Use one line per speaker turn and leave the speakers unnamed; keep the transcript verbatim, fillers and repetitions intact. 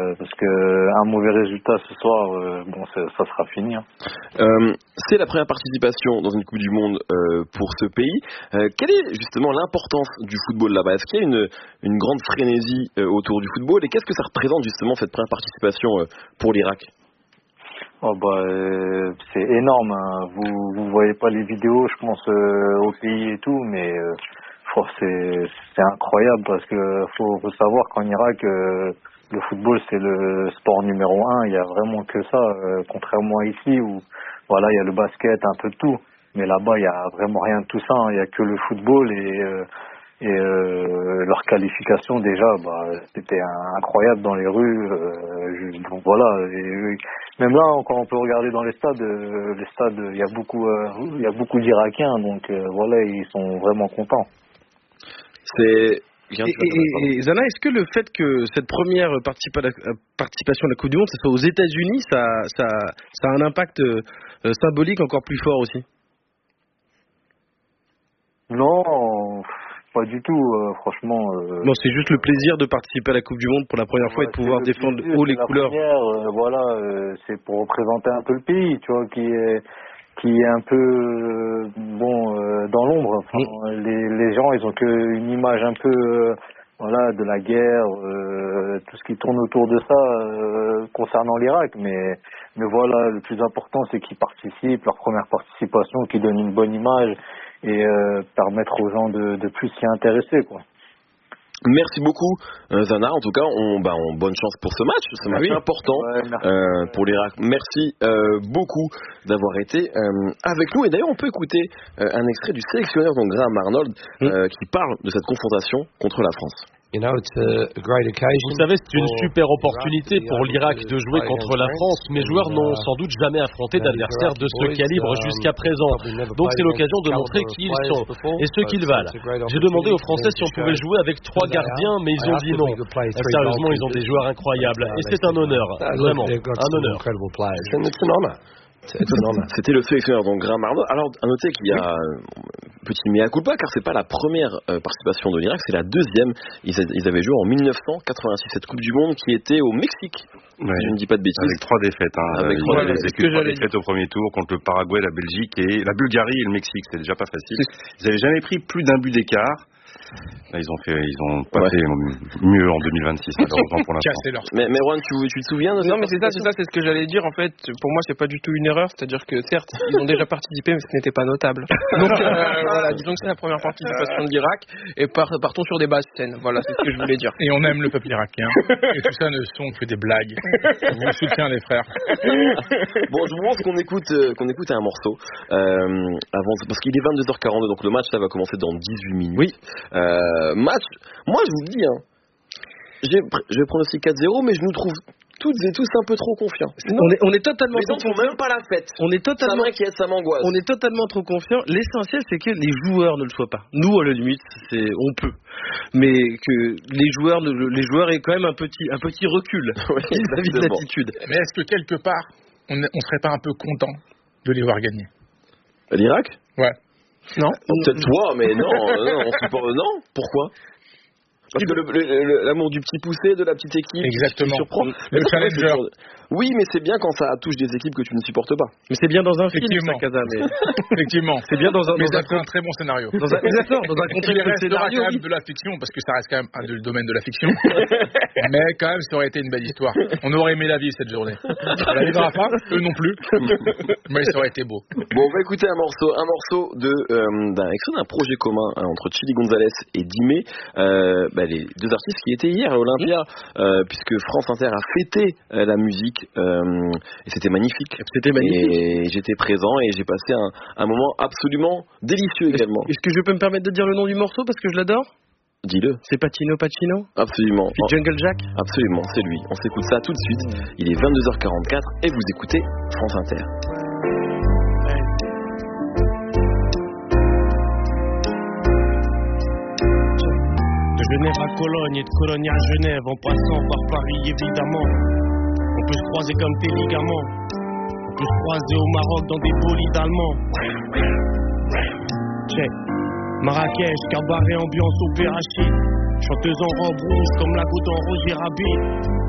euh, parce que un mauvais résultat ce soir, euh, bon, ça, ça sera fini. Hein.
Euh, c'est la première participation dans une Coupe du Monde euh, pour ce pays. Euh, quelle est justement l'importance du football là-bas? Est-ce qu'il y a une, une grande frénésie euh, autour du football, et qu'est-ce que ça représente justement cette première participation euh, pour l'Irak?
Oh bah, euh, c'est énorme. Hein. Vous vous voyez pas les vidéos, je pense, euh, au pays et tout, mais euh, faut, c'est c'est incroyable parce que faut, faut savoir qu'en Irak, euh, le football c'est le sport numéro un. Il y a vraiment que ça, euh, contrairement à ici où voilà, il y a le basket, un peu de tout, mais là-bas il y a vraiment rien de tout ça. Hein. Il y a que le football et euh, et euh, leur qualification déjà, bah, c'était incroyable dans les rues. Euh, je, donc voilà. Et, même là, quand on peut regarder dans les stades, euh, les stades, il y a beaucoup, euh, il y a beaucoup d'Irakiens, donc euh, voilà, ils sont vraiment contents.
C'est
Et, et, et Zana, est-ce que le fait que cette première participa- participation à la Coupe du Monde, ce soit aux États-Unis, ça, ça, ça a un impact euh, symbolique encore plus fort aussi?
Non, pas du tout, euh, franchement. Euh,
non, c'est juste le plaisir de participer à la Coupe du Monde pour la première fois, ouais, et de pouvoir défendre plaisir, haut les couleurs.
Première, euh, voilà, euh, c'est pour représenter un peu le pays, tu vois, qui est qui est un peu euh, bon euh, dans l'ombre. Enfin, mmh. les, les gens, ils ont qu'une image un peu euh, voilà, de la guerre, euh, tout ce qui tourne autour de ça euh, concernant l'Irak. Mais mais voilà, le plus important, c'est qu'ils participent, leur première participation, qu'ils donnent une bonne image et euh, permettre aux gens de, de plus s'y intéresser, quoi.
Merci beaucoup euh, Zana, en tout cas on, bah, on, bonne chance pour ce match, ce match ah oui. important ouais, euh, pour l'Irak. Merci euh, beaucoup d'avoir été euh, avec nous, et d'ailleurs on peut écouter euh, un extrait du sélectionneur, donc Graham Arnold, mm. euh, qui parle de cette confrontation contre la France.
Vous savez, c'est une super opportunité pour l'Irak de jouer contre la France. Mes joueurs n'ont sans doute jamais affronté d'adversaires de ce calibre jusqu'à présent. Donc c'est l'occasion de montrer qui ils sont et ce qu'ils valent. J'ai demandé aux Français si on pouvait jouer avec trois gardiens, mais ils ont dit non. Sérieusement, ils ont des joueurs incroyables. Et c'est un honneur, vraiment, un honneur.
C'était le sélectionneur, donc Graham Arnold. Alors, à noter qu'il y a un petit mea culpa, car c'est pas la première euh, participation de l'Irak, c'est la deuxième. Ils, ils avaient joué en mille neuf cent quatre-vingt-six, cette Coupe du Monde qui était au Mexique.
Ouais.
Si je ne dis pas de bêtises.
Avec trois défaites. Hein.
Avec
ils
trois
avaient vécu trois défaites au premier tour contre le Paraguay, la Belgique et la Bulgarie et le Mexique. C'est déjà pas facile. Ils n'avaient jamais pris plus d'un but d'écart. Là, ils ont fait, ils ont pas ouais. fait mieux en deux mille vingt-six, malheureusement pour l'instant.
Mais, mais Juan, tu, tu te souviens de ça?
Non, mais c'est ça, c'est ça, c'est ce que j'allais dire. En fait, pour moi, c'est pas du tout une erreur. C'est-à-dire que certes, ils ont déjà participé, mais ce n'était pas notable. Donc, euh, voilà, disons que c'est la première participation de l'Irak, et par, partons sur des bases saines. Voilà, c'est ce que je voulais dire.
Et on aime le peuple irakien. Et tout ça ne sont que des blagues. On soutient les frères.
Bon, je vous propose qu'on écoute, euh, qu'on écoute un morceau euh, avant, parce qu'il est vingt-deux heures quarante-deux, donc le match ça va commencer dans dix-huit minutes.
Oui.
Euh, match, moi je vous le dis, hein, j'ai, je vais pronostiquer quatre zéro, mais je nous trouve toutes et tous un peu trop confiants.
On est, on est totalement
trop confiants. Même pas la fête.
On est totalement,
ça m'inquiète, ça m'angoisse.
On est totalement trop confiants. L'essentiel, c'est que les joueurs ne le soient pas. Nous, à la limite, c'est, on peut. Mais que les joueurs, les joueurs aient quand même un petit, un petit recul oui, vis-à-vis de l'attitude.
Mais est-ce que quelque part, on ne serait pas un peu content de les voir gagner?
L'Irak?
Ouais.
Non. Peut-être toi, mais non, non, on supporte, non. Pourquoi? Parce que le, le, le, l'amour du petit poussé, de la petite équipe,
exactement.
Qui surprend.
Le challenger.
Oui, mais c'est bien quand ça touche des équipes que tu ne supportes pas.
Mais c'est bien dans un film, ça, Kaza, mais...
Effectivement.
C'est bien dans un,
mais
dans
ça
un,
un très bon scénario.
Dans un, exactement, dans un contexte de scénario.
Quand même de la fiction, parce que ça reste quand même un, le domaine de la fiction. Mais quand même, ça aurait été une belle histoire. On aurait aimé la vivre cette journée. Elle n'arrivera pas, eux non plus. Mais ça aurait été beau.
Bon, on va écouter un morceau, un morceau de euh, d'un extrait d'un projet commun hein, entre Chili Gonzalez et Dimé, euh, bah, les deux artistes qui étaient hier à l'Olympia, euh, puisque France Inter a fêté euh, la musique. Euh, Et c'était magnifique.
C'était magnifique.
Et j'étais présent et j'ai passé un, un moment absolument délicieux
est-ce,
également.
Est-ce que je peux me permettre de dire le nom du morceau parce que je l'adore?
Dis-le.
C'est Pacino Pacino?
Absolument.
Puis Jungle Jack?
Absolument, c'est lui. On s'écoute ça tout de suite. Il est vingt-deux heures quarante-quatre et vous écoutez France Inter.
De Genève à Cologne et de Cologne à Genève, en passant par Paris évidemment. On peut se croiser comme tes ligaments. On peut se croiser au Maroc dans des bolides allemands. Check. Marrakech, cabaret, ambiance opéra chic. Chanteuse en robe rouge comme la goutte en Roger Rabbit.